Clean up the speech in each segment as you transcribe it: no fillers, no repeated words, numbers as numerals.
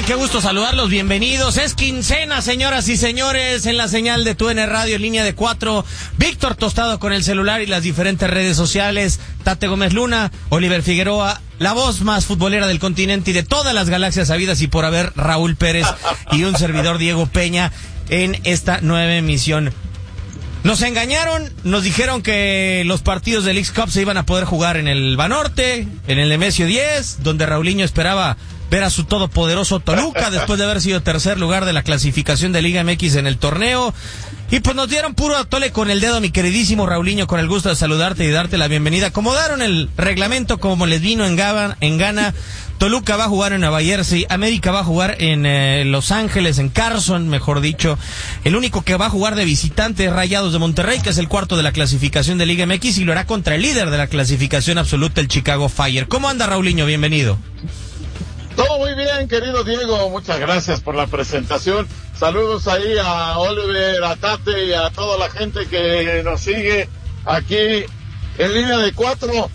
Qué gusto saludarlos, bienvenidos. Es quincena, señoras y señores, en la señal de TUDN Radio, línea de 4. Víctor Tostado con el celular y las diferentes redes sociales. Tate Gómez Luna, Oliver Figueroa, la voz más futbolera del continente y de todas las galaxias habidas y por haber, Raúl Pérez y un servidor, Diego Peña, en esta nueva emisión. Nos engañaron, nos dijeron que los partidos del Leagues Cup se iban a poder jugar en el Banorte, en el Nemesio 10, donde Raulinho esperaba ver a su todopoderoso Toluca después de haber sido tercer lugar de la clasificación de Liga MX en el torneo. Y pues nos dieron puro atole con el dedo, mi queridísimo Raulinho, con el gusto de saludarte y darte la bienvenida. Acomodaron el reglamento como les vino en gana. Toluca va a jugar en Nueva Jersey, América va a jugar en Los Ángeles, en Carson, mejor dicho. El único que va a jugar de visitante es Rayados de Monterrey, que es el cuarto de la clasificación de Liga MX, y lo hará contra el líder de la clasificación absoluta, el Chicago Fire. ¿Cómo anda, Raulinho? Bienvenido. Todo muy bien, querido Diego, muchas gracias por la presentación. Saludos ahí a Oliver, a Tate y a toda la gente que nos sigue aquí en línea de 4.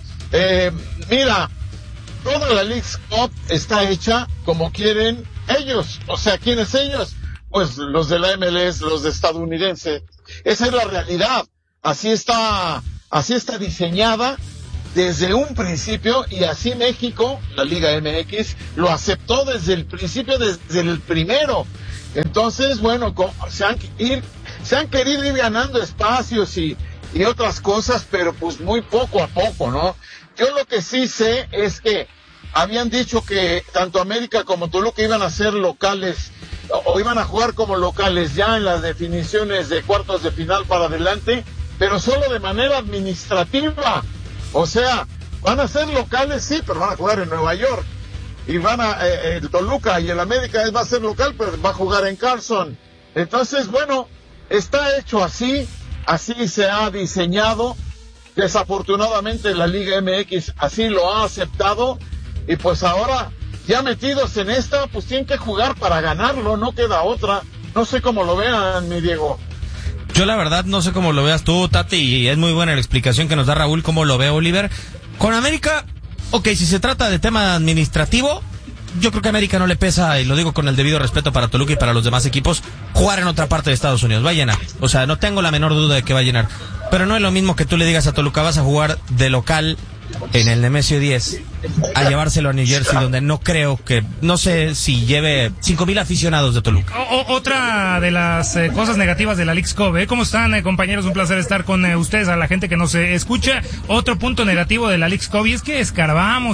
Mira, toda la Leagues Cup está hecha como quieren ellos. O sea, ¿quiénes ellos? Pues los de la MLS, los de estadounidense. Esa es la realidad. Así está diseñada desde un principio, y así México, la Liga MX, lo aceptó desde el principio, desde el primero. Entonces, bueno, se han querido ir ganando espacios y otras cosas, pero pues muy poco a poco, ¿no? Yo lo que sí sé es que habían dicho que tanto América como Toluca iban a ser locales, o iban a jugar como locales ya en las definiciones de cuartos de final para adelante, pero solo de manera administrativa. O sea, van a ser locales, sí, pero van a jugar en Nueva York. Y el Toluca y el América va a ser local, pero va a jugar en Carson. Entonces, bueno, está hecho así se ha diseñado. Desafortunadamente la Liga MX así lo ha aceptado. Y pues ahora, ya metidos en esta, pues tienen que jugar para ganarlo, no queda otra. No sé cómo lo vean, mi Diego. Yo la verdad no sé cómo lo veas tú, Tati, y es muy buena la explicación que nos da Raúl, cómo lo ve Oliver. Con América, ok, si se trata de tema administrativo, yo creo que a América no le pesa, y lo digo con el debido respeto para Toluca y para los demás equipos, jugar en otra parte de Estados Unidos. Va a llenar, o sea, no tengo la menor duda de que va a llenar. Pero no es lo mismo que tú le digas a Toluca, vas a jugar de local en el Nemesio 10, a llevárselo a New Jersey, donde no sé si lleve 5,000 aficionados de Toluca. Otra de las cosas negativas de la Leagues Cup, ¿cómo están, compañeros? Un placer estar con ustedes, a la gente que nos escucha. Otro punto negativo de la Leagues Cup, y es que escarbamos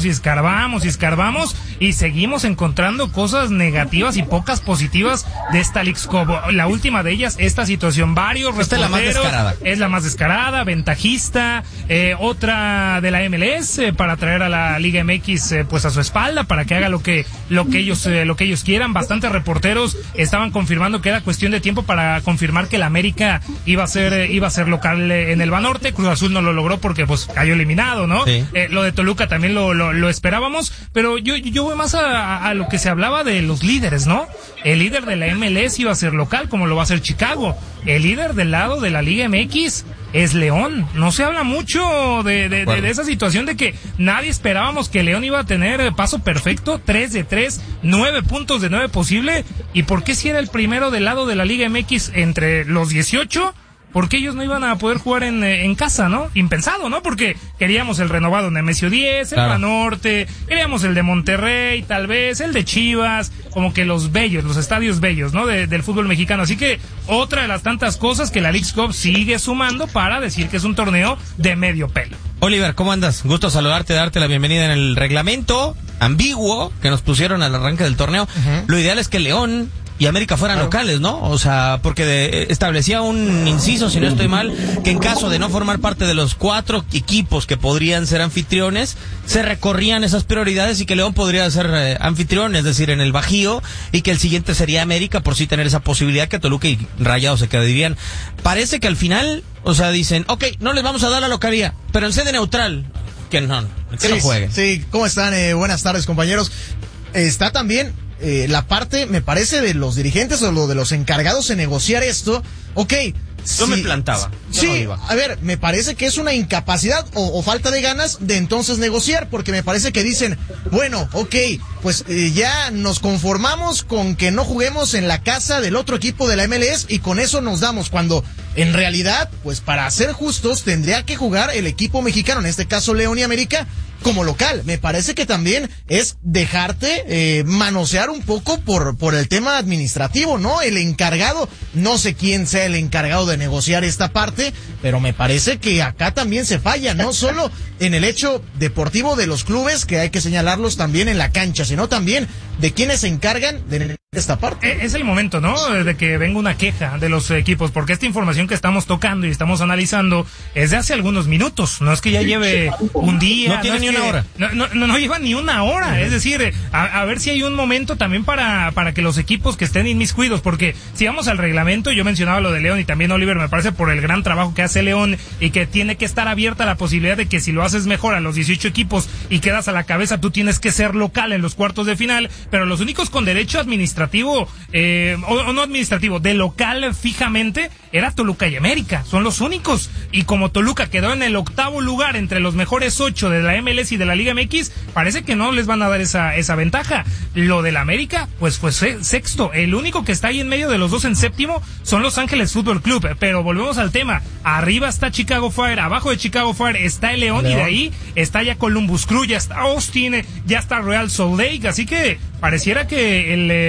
y seguimos encontrando cosas negativas y pocas positivas de esta Leagues Cup. La última de ellas, esta situación, varios reporteros. Es la más descarada, ventajista. Otra de la MLS, para traer a la Liga MX pues a su espalda, para que haga lo que ellos quieran. Bastantes reporteros estaban confirmando que era cuestión de tiempo para confirmar que el América iba a ser local en el Banorte. Cruz Azul no lo logró porque pues cayó eliminado, ¿no? Sí. Lo de Toluca también lo esperábamos, pero yo voy más a lo que se hablaba de los líderes, ¿no? El líder de la MLS iba a ser local, como lo va a ser Chicago. El líder del lado de la Liga MX es León. No se habla mucho de esa situación, de que nadie esperábamos que León iba a tener paso perfecto, 3 de 3, 9 puntos de 9 posible. ¿Y por qué si era el primero del lado de la Liga MX entre los 18? Porque ellos no iban a poder jugar en casa, ¿no? Impensado, ¿no? Porque queríamos el renovado Nemesio 10, el Banorte, queríamos el de Monterrey, tal vez, el de Chivas, como que los estadios bellos, ¿no? Del fútbol mexicano. Así que otra de las tantas cosas que la Leagues Cup sigue sumando para decir que es un torneo de medio pelo. Oliver, ¿cómo andas? Gusto saludarte, darte la bienvenida en el reglamento ambiguo que nos pusieron al arranque del torneo. Uh-huh. Lo ideal es que León y América fueran locales, ¿no? O sea, porque establecía un inciso, si no estoy mal, que en caso de no formar parte de los 4 equipos que podrían ser anfitriones, se recorrían esas prioridades y que León podría ser anfitrión, es decir, en el Bajío, y que el siguiente sería América, por sí tener esa posibilidad, que Toluca y Rayados se quedarían. Parece que al final, o sea, dicen, ok, no les vamos a dar la localía, pero en sede neutral, que no jueguen. Sí, ¿cómo están? Buenas tardes, compañeros. Está también la parte, me parece, de los dirigentes o de los encargados de negociar esto. Ok, Yo me plantaba. Sí, a ver, me parece que es una incapacidad o falta de ganas de entonces negociar, porque me parece que dicen, bueno, ok, pues ya nos conformamos con que no juguemos en la casa del otro equipo de la MLS y con eso nos damos, cuando en realidad, pues para ser justos, tendría que jugar el equipo mexicano, en este caso León y América, como local. Me parece que también es dejarte manosear un poco por el tema administrativo, ¿no? El encargado, no sé quién sea el encargado de negociar esta parte, pero me parece que acá también se falla, no solo en el hecho deportivo de los clubes, que hay que señalarlos también en la cancha, sino también de quienes se encargan de esta parte. Es el momento, ¿no? De que venga una queja de los equipos, porque esta información que estamos tocando y estamos analizando es de hace algunos minutos, no es que ya lleve un día. No tiene ni una hora. No lleva ni una hora, es decir, a ver si hay un momento también para que los equipos que estén inmiscuidos, porque si vamos al reglamento, yo mencionaba lo de León y también Oliver, me parece por el gran trabajo que hace León y que tiene que estar abierta la posibilidad de que si lo haces mejor a los 18 equipos y quedas a la cabeza, tú tienes que ser local en los cuartos de final, pero los únicos con derecho administrativo, o no administrativo, de local fijamente, era Toluca y América, son los únicos, y como Toluca quedó en el 8º lugar entre los mejores 8 de la MLS y de la Liga MX, parece que no les van a dar esa ventaja. Lo del América, pues fue sexto, el único que está ahí en medio de los dos en séptimo son Los Ángeles Fútbol Club, pero volvemos al tema, arriba está Chicago Fire, abajo de Chicago Fire está el León. Y de ahí está ya Columbus Crew, ya está Austin, ya está Real Salt Lake, así que pareciera que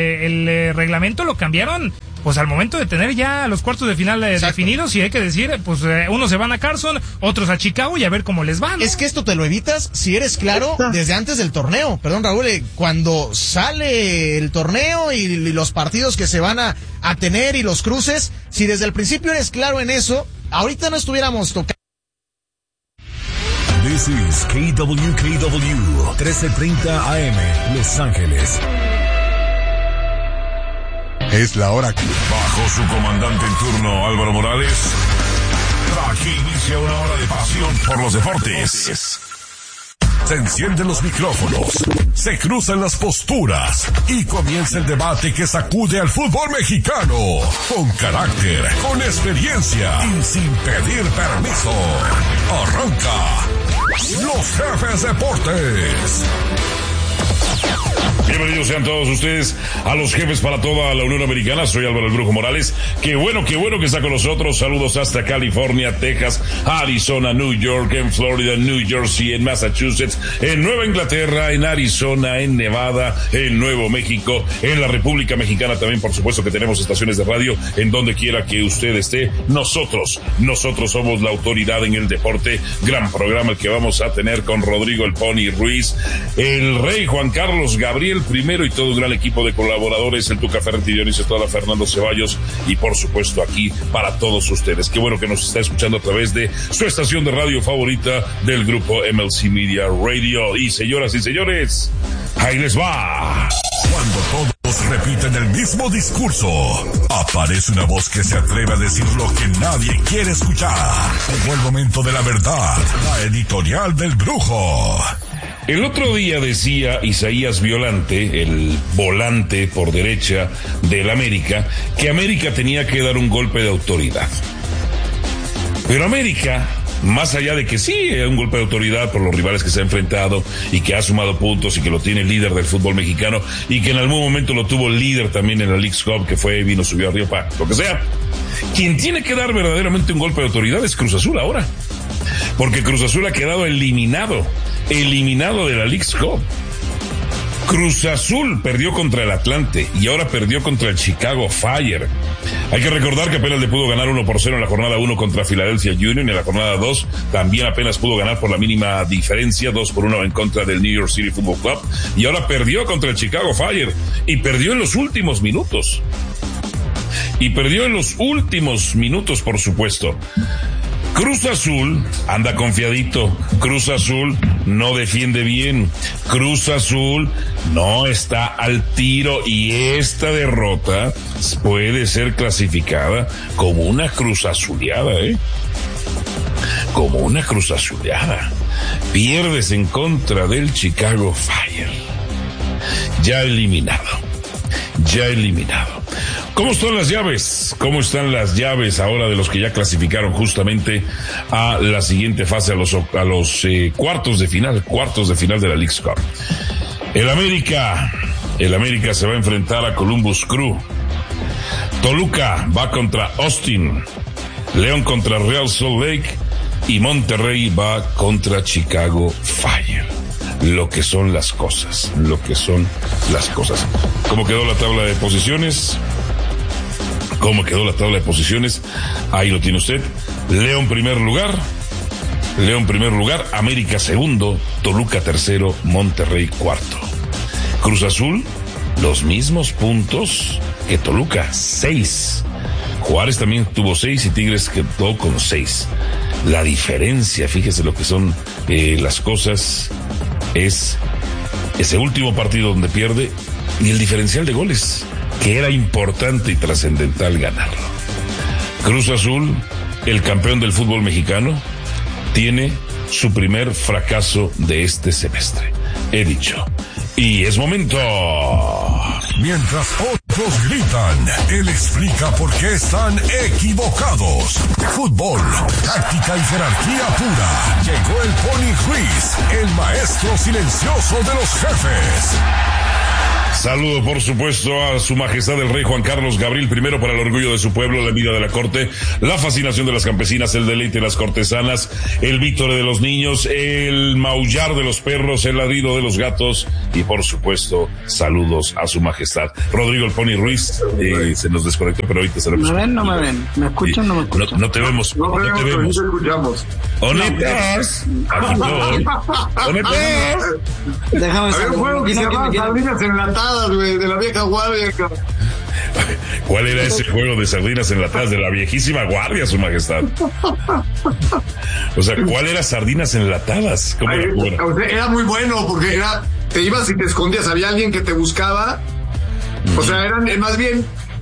el reglamento lo cambiaron pues al momento de tener ya los cuartos de final definidos, y hay que decir, pues unos se van a Carson, otros a Chicago y a ver cómo les va, ¿no? Es que esto te lo evitas si eres claro desde antes del torneo. Perdón, Raúl, cuando sale el torneo y los partidos que se van a tener y los cruces, si desde el principio eres claro en eso, ahorita no estuviéramos tocando. This is KWKW 1330 AM, Los Ángeles. Es la hora que, bajo su comandante en turno, Álvaro Morales, aquí inicia una hora de pasión por los deportes. Se encienden los micrófonos, se cruzan las posturas y comienza el debate que sacude al fútbol mexicano. Con carácter, con experiencia y sin pedir permiso. Arranca Los Jefes Deportes. Bienvenidos sean todos ustedes a Los Jefes para toda la Unión Americana. Soy Álvaro el Brujo Morales. Qué bueno que está con nosotros. Saludos hasta California, Texas, Arizona, New York, en Florida, New Jersey, en Massachusetts, en Nueva Inglaterra, en Arizona, en Nevada, en Nuevo México, en la República Mexicana también, por supuesto que tenemos estaciones de radio en donde quiera que usted esté. Nosotros somos la autoridad en el deporte. Gran programa el que vamos a tener con Rodrigo el Pony Ruiz, el Rey Juan Carlos Gabriel primero y todo un gran equipo de colaboradores, el Tuca Ferretti, Dionisio Estrada, Fernando Ceballos y por supuesto aquí para todos ustedes. Qué bueno que nos está escuchando a través de su estación de radio favorita del grupo MLC Media Radio. Y señoras y señores, ahí les va. Cuando todos repiten el mismo discurso, aparece una voz que se atreve a decir lo que nadie quiere escuchar. Llegó el momento de la verdad, la editorial del Brujo. El otro día decía Isaías Violante, el volante por derecha del América, que América tenía que dar un golpe de autoridad. Pero América, más allá de que sí, es un golpe de autoridad por los rivales que se ha enfrentado y que ha sumado puntos y que lo tiene líder del fútbol mexicano y que en algún momento lo tuvo líder también en la Leagues Cup, que fue, vino, subió arriba, para lo que sea. Quien tiene que dar verdaderamente un golpe de autoridad es Cruz Azul ahora. Porque Cruz Azul ha quedado eliminado de la Leagues Cup. Cruz Azul perdió contra el Atlante y ahora perdió contra el Chicago Fire. Hay que recordar que apenas le pudo ganar 1-0 en la jornada 1 contra Philadelphia Union, y en la jornada 2 también apenas pudo ganar por la mínima diferencia, 2-1 en contra del New York City Football Club, y ahora perdió contra el Chicago Fire y perdió en los últimos minutos. Por supuesto. Cruz Azul anda confiadito, Cruz Azul no defiende bien, Cruz Azul no está al tiro, y esta derrota puede ser clasificada como una Cruz Azuleada, como una Cruz Azuleada. Pierdes en contra del Chicago Fire. Ya eliminado. ¿Cómo están las llaves? ¿Cómo están las llaves ahora de los que ya clasificaron justamente a la siguiente fase, a los cuartos de final de la Leagues Cup? El América se va a enfrentar a Columbus Crew. Toluca va contra Austin. León contra Real Salt Lake. Y Monterrey va contra Chicago Fire. Lo que son las cosas. ¿Cómo quedó la tabla de posiciones? Ahí lo tiene usted. León primer lugar, América segundo, Toluca tercero, Monterrey cuarto. Cruz Azul, los mismos puntos que Toluca, 6. Juárez también tuvo 6 y Tigres quedó con 6. La diferencia, fíjese lo que son las cosas, es ese último partido donde pierde y el diferencial de goles, que era importante y trascendental ganarlo. Cruz Azul, el campeón del fútbol mexicano, tiene su primer fracaso de este semestre. He dicho. Y es momento. Mientras otros gritan, él explica por qué están equivocados. Fútbol, táctica y jerarquía pura. Llegó el Pony Ruiz, el maestro silencioso de los jefes. Saludo, por supuesto, a su majestad el rey Juan Carlos Gabriel I, para el orgullo de su pueblo, la vida de la corte, la fascinación de las campesinas, el deleite de las cortesanas, el vítore de los niños, el maullar de los perros, el ladrido de los gatos y, por supuesto, saludos a su majestad. Rodrigo el Pony Ruiz, se nos desconectó, pero ahorita se lo ¿Me ven? No me ven. ¿Me escuchan o no me escuchan? No te vemos. No te vemos. Escuchamos. ¡Honetas! ¡Honetas! Déjame Había un juego que se llamaba Sardinas Enlatadas, güey, de la vieja guardia. ¿Cuál era ese juego de sardinas enlatadas de la viejísima guardia, su majestad? O sea, ¿cuál era sardinas enlatadas? ¿Cómo era muy bueno, porque te ibas y te escondías, había alguien que te buscaba. O sea, eran más bien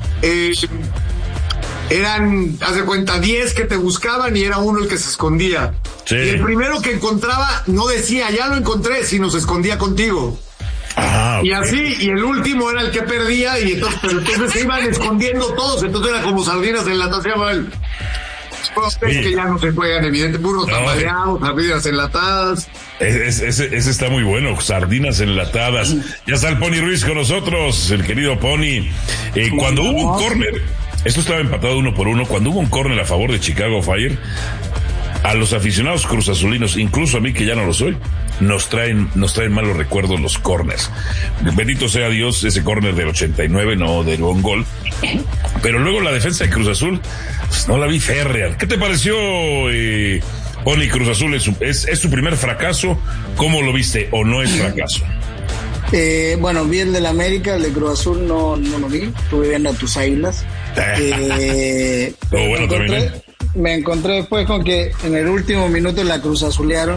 haz de cuenta, 10 que te buscaban y era uno el que se escondía. Sí. Y el primero que encontraba no decía, ya lo encontré, sino se escondía contigo. Okay. Y así, y el último era el que perdía, y entonces se iban escondiendo todos, entonces era como sardinas enlatadas, se llama el... que ya no se juegan, evidente, burros tamaleados, sardinas enlatadas. Ese está muy bueno, sardinas enlatadas. Ya está el Pony Ruiz con nosotros, el querido Pony. Cuando hubo un córner, esto estaba empatado 1-1, cuando hubo un córner a favor de Chicago Fire, a los aficionados cruzazulinos, incluso a mí que ya no lo soy, nos traen malos recuerdos los corners. Bendito sea Dios, ese córner del 89 no derivó un gol, pero luego la defensa de Cruz Azul, pues no la vi férrea. ¿Qué te pareció, Pony? Cruz Azul es su primer fracaso. ¿Cómo lo viste o no es fracaso? Bueno, vi el del América, el de Cruz Azul no lo vi, estuve viendo a tus águilas. Bueno, también. Me encontré después con que en el último minuto la Cruz Azulearon,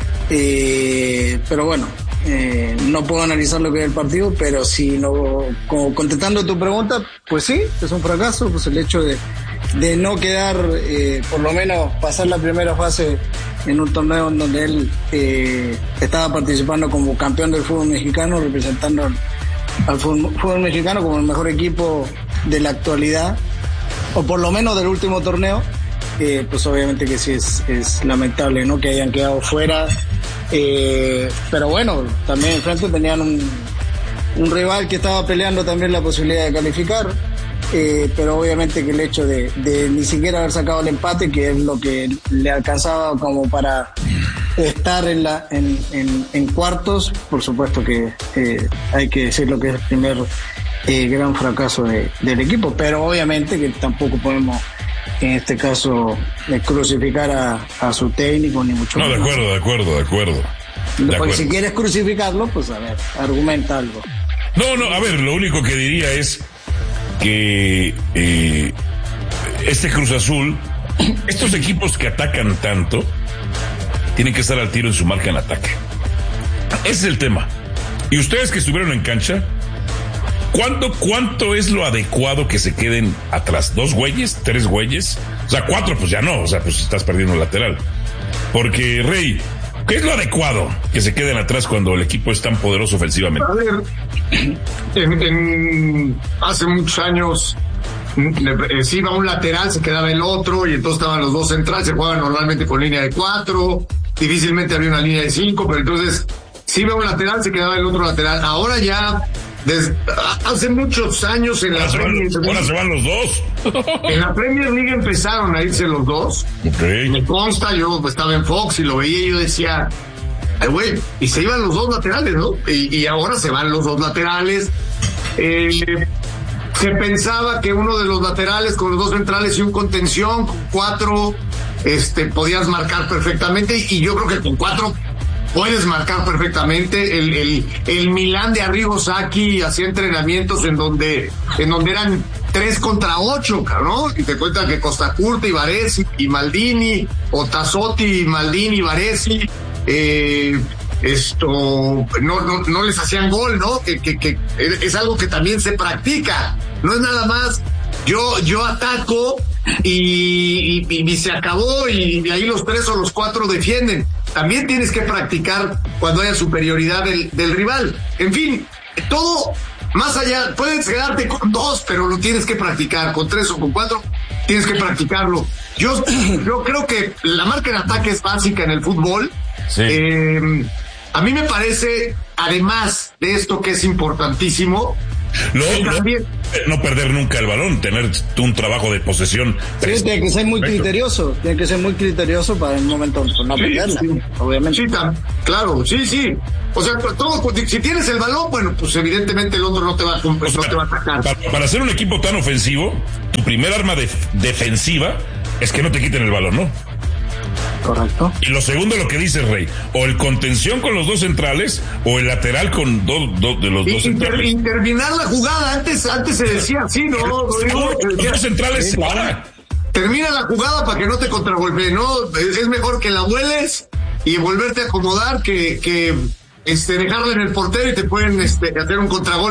pero bueno, no puedo analizar lo que es el partido, pero si no, como contestando tu pregunta, pues sí, es un fracaso, pues el hecho de no quedar, por lo menos pasar la primera fase en un torneo en donde él estaba participando como campeón del fútbol mexicano, representando al fútbol mexicano como el mejor equipo de la actualidad, o por lo menos del último torneo. Pues obviamente que sí es lamentable, ¿no?, que hayan quedado fuera, pero bueno, también enfrente tenían un rival que estaba peleando también la posibilidad de calificar, pero obviamente que el hecho de ni siquiera haber sacado el empate, que es lo que le alcanzaba como para estar en cuartos, por supuesto que hay que decir lo que es el primer gran fracaso del equipo, pero obviamente que tampoco podemos en este caso crucificar a su técnico, ni mucho menos. No, de acuerdo. Porque si quieres crucificarlo, pues a ver, argumenta algo. No, a ver, lo único que diría es que este Cruz Azul, estos equipos que atacan tanto, tienen que estar al tiro en su marca en ataque. Ese es el tema. Y ustedes que estuvieron en cancha, ¿cuánto es lo adecuado que se queden atrás? ¿2 güeyes? ¿3 güeyes? O sea, 4 pues ya no, o sea, pues estás perdiendo el lateral. Porque, Rey, ¿qué es lo adecuado que se queden atrás cuando el equipo es tan poderoso ofensivamente? A ver, hace muchos años si iba un lateral, se quedaba el otro, y entonces estaban los dos centrales, se jugaban normalmente con línea de 4, difícilmente había una línea de 5, pero entonces, si iba un lateral, se quedaba el otro lateral. Ahora ya, hace muchos años en la Premier League. Ahora se van los dos. En la Premier League empezaron a irse los dos. Okay. Me consta, yo estaba en Fox y lo veía y yo decía, ay güey, y se iban los dos laterales, ¿no? Y ahora se van los dos laterales. Se pensaba que uno de los laterales con los dos centrales y un contención, con 4, podías marcar perfectamente, y yo creo que con 4 puedes marcar perfectamente. El Milán de Arrigo Sacchi hacía entrenamientos en donde eran 3 contra 8, ¿no? Y te cuentan que Costa Curta y Baresi y Maldini, o Tassotti, Maldini y Baresi, no les hacían gol, ¿no? Que es algo que también se practica. No es nada más yo ataco y se acabó, y de ahí los 3 o los 4 defienden. También tienes que practicar cuando haya superioridad del rival. En fin, todo más allá, puedes quedarte con 2, pero lo tienes que practicar. Con 3 o con 4 tienes que practicarlo. Yo creo que la marca en ataque es básica en el fútbol. Sí. A mí me parece, además de esto que es importantísimo, no perder nunca el balón, tener un trabajo de posesión. Sí, tiene que ser muy criterioso, para el momento no perderla, obviamente. Sí, claro, sí. O sea, si tienes el balón, bueno, pues evidentemente el otro no te va a atacar. Para ser un equipo tan ofensivo, tu primer arma defensiva es que no te quiten el balón, ¿no? Correcto. Y lo segundo, lo que dice Rey, o el contención con los dos centrales, o el lateral con dos de los dos centrales. Terminar la jugada, antes se decía así, ¿no? Los dos centrales, termina la jugada para que no te contragolpeen, ¿no? Es mejor que la vueles y volverte a acomodar que dejarla en el portero y te pueden hacer un contragolpe.